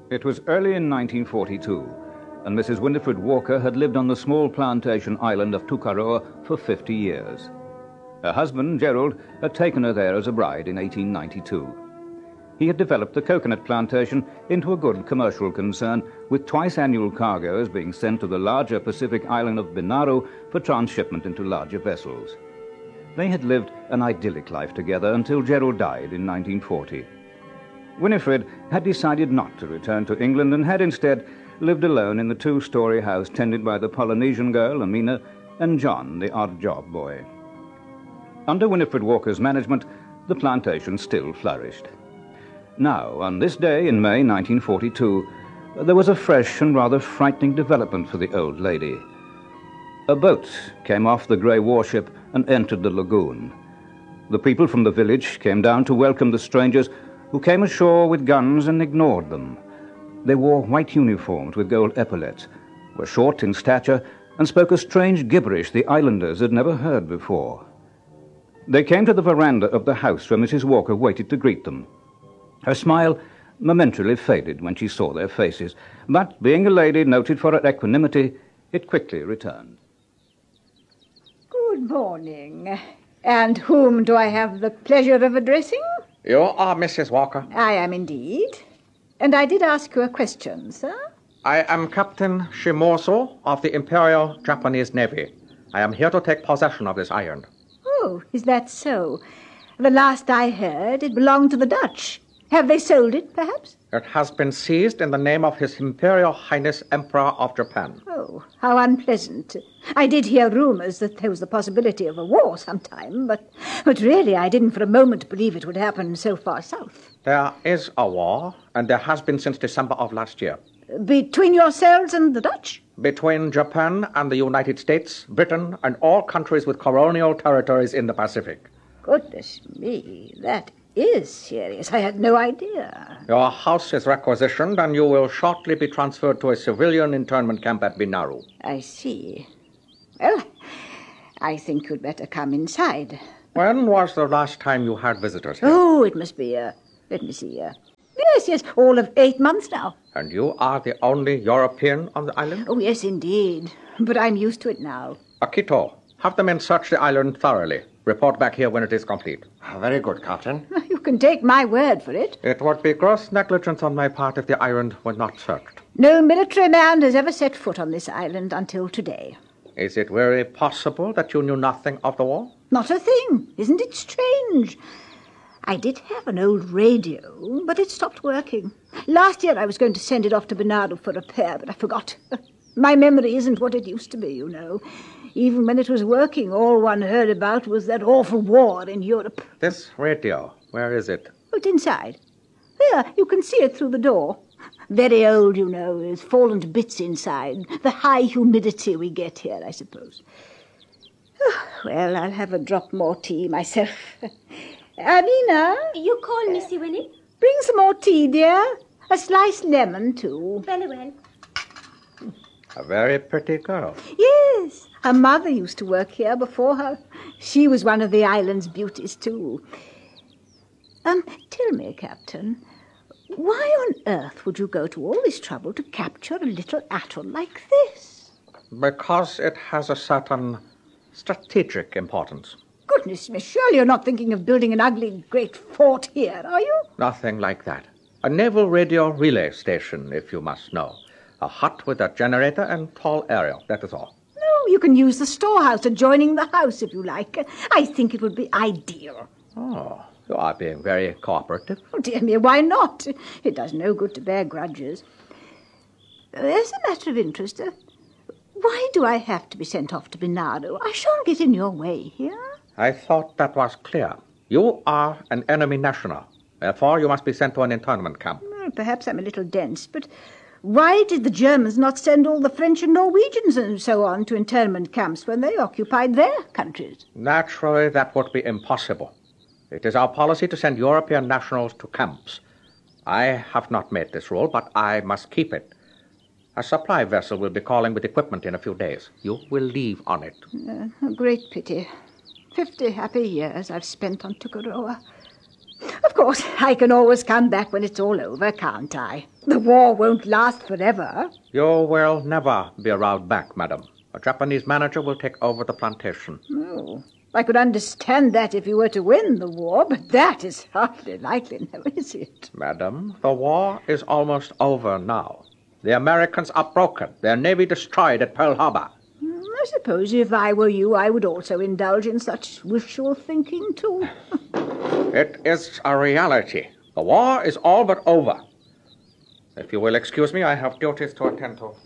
It was early in 1942, and Mrs. Winifred Walker had lived on the small plantation island of Tukaroa for 50 years. Her husband, Gerald, had taken her there as a bride in 1892. He had developed the coconut plantation into a good commercial concern, with twice-annual cargoes being sent to the larger Pacific island of Benaru for transshipment into larger vessels. They had lived an idyllic life together until Gerald died in 1940. Winifred had decided not to return to England and had instead lived alone in the two-story house tended by the Polynesian girl, Amina, and John, the odd-job boy. Under Winifred Walker's management, the plantation still flourished. Now, on this day in May 1942, there was a fresh and rather frightening development for the old lady. A boat came off the grey warship and entered the lagoon. The people from the village came down to welcome the strangers, who came ashore with guns and ignored them. They wore white uniforms with gold epaulets, were short in stature, and spoke a strange gibberish the islanders had never heard before. They came to the veranda of the house where Mrs. Walker waited to greet them. Her smile momentarily faded when she saw their faces, but being a lady noted for her equanimity, it quickly returned. Good morning. And whom do I have the pleasure of addressing? You are Mrs. Walker? I am indeed. And I did ask you a question, sir. I am Captain Shimoso of the Imperial Japanese Navy. I am here to take possession of this island. Oh, is that so? The last I heard, it belonged to the Dutch. Have they sold it, perhaps? It has been seized in the name of His Imperial Highness Emperor of Japan. Oh, how unpleasant. I did hear rumors that there was the possibility of a war sometime, but really I didn't for a moment believe it would happen so far south. There is a war, and there has been since December of last year. Between yourselves and the Dutch? Between Japan and the United States, Britain, and all countries with colonial territories in the Pacific. Goodness me, that is serious. I had no idea. Your house is requisitioned, and you will shortly be transferred to a civilian internment camp at Benaru. I see. Well, I think you'd better come inside. When was the last time you had visitors here? Oh, it must be, let me see, yes, all of 8 months now. And you are the only European on the island? Oh, yes, indeed. But I'm used to it now. Akito, have the men search the island thoroughly. Report back here when it is complete. Very good, Captain. You can take my word for it. It would be gross negligence on my part if the island were not searched. No military man has ever set foot on this island until today. Is it very possible that you knew nothing of the war? Not a thing. Isn't it strange? I did have an old radio, but it stopped working. Last year I was going to send it off to Benaru for repair, but I forgot. My memory isn't what it used to be, you know. Even when it was working, all one heard about was that awful war in Europe. This radio, where is it? Oh, it's inside. There, you can see it through the door. Very old, you know, it's fallen to bits inside. The high humidity we get here, I suppose. Well, I'll have a drop more tea myself. Amina? You call, Missy Winnie? Bring some more tea, dear. A sliced lemon, too. Very well. A very pretty girl. Yes. Her mother used to work here before her. She was one of the island's beauties, too. Tell me, Captain, why on earth would you go to all this trouble to capture a little atoll like this? Because it has a certain strategic importance. Goodness me, surely you're not thinking of building an ugly great fort here, are you? Nothing like that. A naval radio relay station, if you must know. A hut with a generator and tall aerial, that is all. No, you can use the storehouse adjoining the house if you like. I think it would be ideal. Oh, you are being very cooperative. Oh, dear me, why not? It does no good to bear grudges. As a matter of interest, why do I have to be sent off to Benaru? I shan't get in your way here. I thought that was clear. You are an enemy national. Therefore, you must be sent to an internment camp. Well, perhaps I'm a little dense, but why did the Germans not send all the French and Norwegians and so on to internment camps when they occupied their countries? Naturally, that would be impossible. It is our policy to send European nationals to camps. I have not made this rule, but I must keep it. A supply vessel will be calling with equipment in a few days. You will leave on it. A great pity. 50 happy years I've spent on Tukaroa. Of course, I can always come back when it's all over, can't I? The war won't last forever. You will never be allowed back, madam. A Japanese manager will take over the plantation. Oh, I could understand that if you were to win the war, but that is hardly likely now, is it? Madam, the war is almost over now. The Americans are broken, their navy destroyed at Pearl Harbor. I suppose if I were you, I would also indulge in such wishful thinking, too. It is a reality. The war is all but over. If you will excuse me, I have duties to attend to.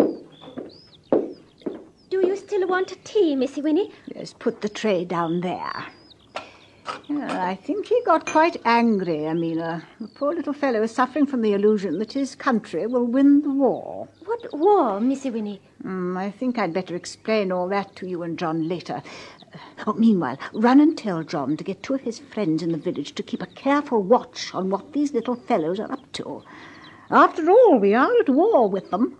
Do you still want tea, Missy Winnie? Yes, put the tray down there. I think he got quite angry, Amina. The poor little fellow is suffering from the illusion that his country will win the war. What war, Missy Winnie? I think I'd better explain all that to you and John later. Meanwhile, run and tell John to get two of his friends in the village to keep a careful watch on what these little fellows are up to. After all, we are at war with them.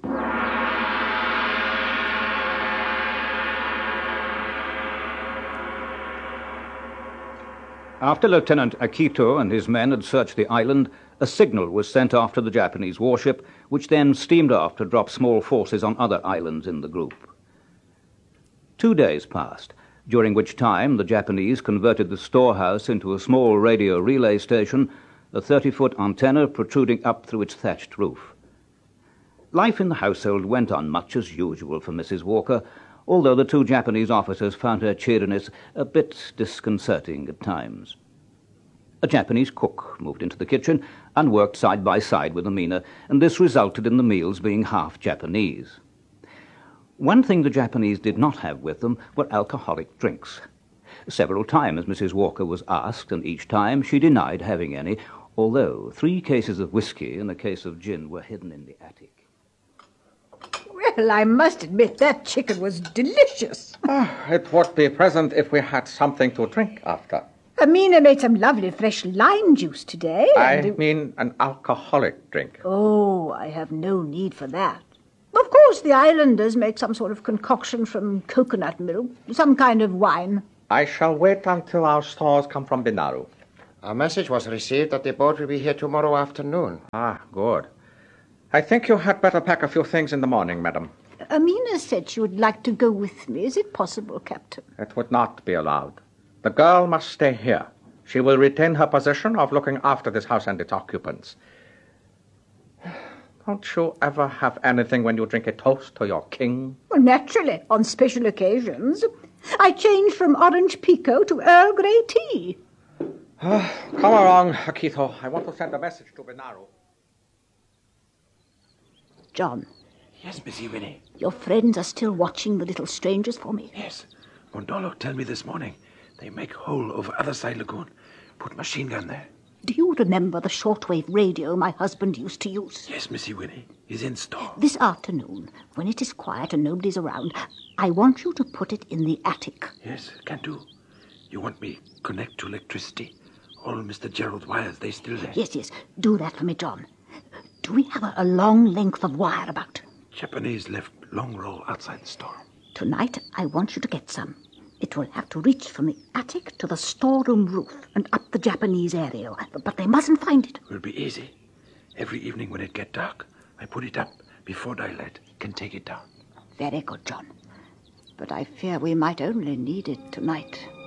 After Lieutenant Akito and his men had searched the island, a signal was sent off to the Japanese warship, which then steamed off to drop small forces on other islands in the group. 2 days passed, during which time the Japanese converted the storehouse into a small radio relay station, a 30-foot antenna protruding up through its thatched roof. Life in the household went on much as usual for Mrs. Walker, although the two Japanese officers found her cheeriness a bit disconcerting at times. A Japanese cook moved into the kitchen and worked side by side with Amina, and this resulted in the meals being half Japanese. One thing the Japanese did not have with them were alcoholic drinks. Several times Mrs. Walker was asked, and each time she denied having any, although 3 cases of whiskey and a case of gin were hidden in the attic. Well, I must admit that chicken was delicious. It would be pleasant if we had something to drink after. Amina made some lovely fresh lime juice today. I mean an alcoholic drink. Oh, I have no need for that. Of course, the islanders make some sort of concoction from coconut milk, some kind of wine. I shall wait until our stores come from Benaru. A message was received that the boat will be here tomorrow afternoon. Ah, good. I think you had better pack a few things in the morning, madam. Amina said she would like to go with me. Is it possible, Captain? It would not be allowed. The girl must stay here. She will retain her position of looking after this house and its occupants. Don't you ever have anything when you drink a toast to your king? Well, naturally, on special occasions. I changed from orange pekoe to Earl Grey tea. Come along, Akito. I want to send a message to Benaru. John. Yes, Missy Winnie. Your friends are still watching the little strangers for me? Yes. Mondolo tell me this morning. They make hole over other side lagoon. Put machine gun there. Do you remember the shortwave radio my husband used to use? Yes, Missy Winnie. He's in store. This afternoon, when it is quiet and nobody's around, I want you to put it in the attic. Yes, can do. You want me connect to electricity? All Mr. Gerald wires, they still there? Yes. Do that for me, John. Do we have a long length of wire about? Japanese left long roll outside the store. Tonight, I want you to get some. It will have to reach from the attic to the storeroom roof and up the Japanese area. But they mustn't find it. Will be easy. Every evening when it get dark, I put it up before daylight. Can take it down. Very good, John. But I fear we might only need it tonight.